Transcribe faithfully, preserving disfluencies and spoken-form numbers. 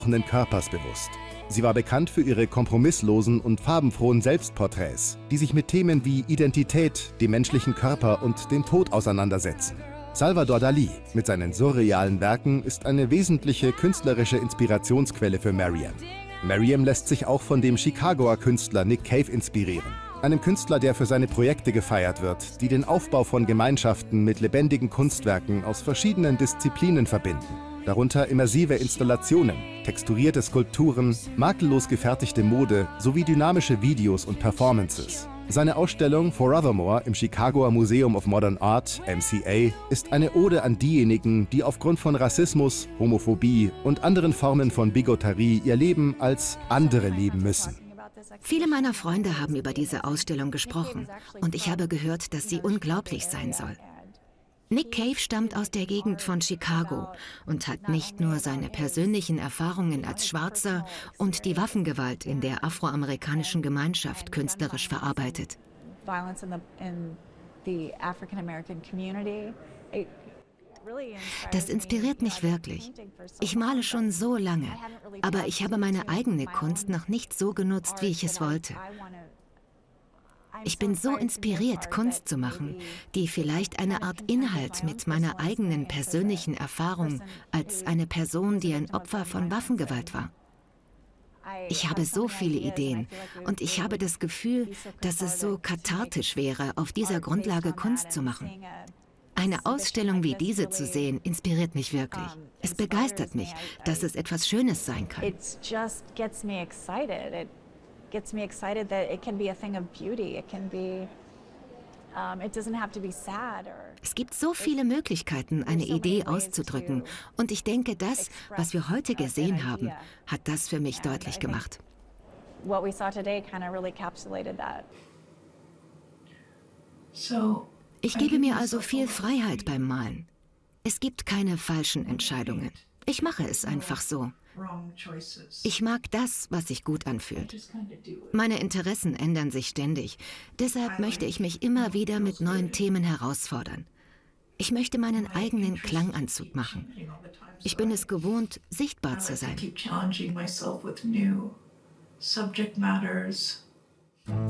Körpers bewusst. Sie war bekannt für ihre kompromisslosen und farbenfrohen Selbstporträts, die sich mit Themen wie Identität, dem menschlichen Körper und dem Tod auseinandersetzen. Salvador Dalí mit seinen surrealen Werken ist eine wesentliche künstlerische Inspirationsquelle für Maryam. Maryam lässt sich auch von dem Chicagoer Künstler Nick Cave inspirieren. Einem Künstler, der für seine Projekte gefeiert wird, die den Aufbau von Gemeinschaften mit lebendigen Kunstwerken aus verschiedenen Disziplinen verbinden. Darunter immersive Installationen, texturierte Skulpturen, makellos gefertigte Mode sowie dynamische Videos und Performances. Seine Ausstellung Forevermore im Chicagoer Museum of Modern Art, M C A, ist eine Ode an diejenigen, die aufgrund von Rassismus, Homophobie und anderen Formen von Bigotterie ihr Leben als andere leben müssen. Viele meiner Freunde haben über diese Ausstellung gesprochen und ich habe gehört, dass sie unglaublich sein soll. Nick Cave stammt aus der Gegend von Chicago und hat nicht nur seine persönlichen Erfahrungen als Schwarzer und die Waffengewalt in der afroamerikanischen Gemeinschaft künstlerisch verarbeitet. Das inspiriert mich wirklich. Ich male schon so lange, aber ich habe meine eigene Kunst noch nicht so genutzt, wie ich es wollte. Ich bin so inspiriert, Kunst zu machen, die vielleicht eine Art Inhalt mit meiner eigenen persönlichen Erfahrung als eine Person, die ein Opfer von Waffengewalt war. Ich habe so viele Ideen und ich habe das Gefühl, dass es so kathartisch wäre, auf dieser Grundlage Kunst zu machen. Eine Ausstellung wie diese zu sehen, inspiriert mich wirklich. Es begeistert mich, dass es etwas Schönes sein kann. Gets me excited that it can be a thing of beauty. It can be, um, it doesn't have to be sad or. Es gibt so viele Möglichkeiten, eine Idee auszudrücken. Und ich denke, das, was wir heute gesehen haben, hat das für mich deutlich gemacht. What we saw today kind of really encapsulated that. Ich gebe mir also viel Freiheit beim Malen. Es gibt keine falschen Entscheidungen. Ich mache es einfach so. Ich mag das, was sich gut anfühlt. Meine Interessen ändern sich ständig. Deshalb möchte ich mich immer wieder mit neuen Themen herausfordern. Ich möchte meinen eigenen Klanganzug machen. Ich bin es gewohnt, sichtbar zu sein. Subject matters.